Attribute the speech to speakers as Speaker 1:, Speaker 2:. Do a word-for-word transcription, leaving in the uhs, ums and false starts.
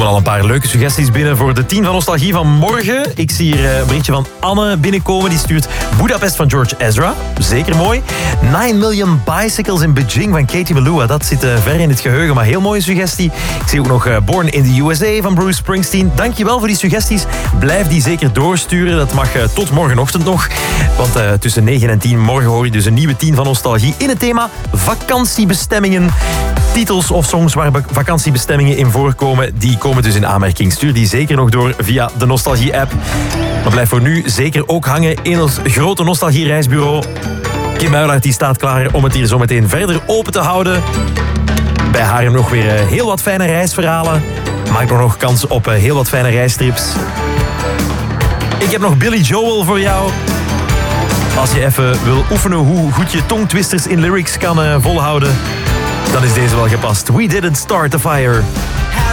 Speaker 1: komen al een paar leuke suggesties binnen voor de tien van Nostalgie van morgen. Ik zie hier een berichtje van Anne binnenkomen. Die stuurt Budapest van George Ezra. Zeker mooi. nine million Bicycles in Beijing van Katie Melua. Dat zit uh, ver in het geheugen, maar heel mooie suggestie. Ik zie ook nog uh, Born in the U S A van Bruce Springsteen. Dankjewel voor die suggesties. Blijf die zeker doorsturen. Dat mag uh, tot morgenochtend nog. Want uh, tussen negen en tien morgen hoor je dus een nieuwe tien van Nostalgie in het thema vakantiebestemmingen. Titels of songs waar vakantiebestemmingen in voorkomen, die komen dus in aanmerking. Stuur die zeker nog door via de Nostalgie-app. Maar blijf voor nu zeker ook hangen in ons grote Nostalgie-reisbureau. Kim Uilaert die staat klaar om het hier zo meteen verder open te houden. Bij haar nog weer heel wat fijne reisverhalen. Maak nog nog kans op heel wat fijne reistrips. Ik heb nog Billy Joel voor jou. Als je even wil oefenen hoe goed je tongtwisters in lyrics kan uh, volhouden, dan is deze wel gepast. We didn't start the fire.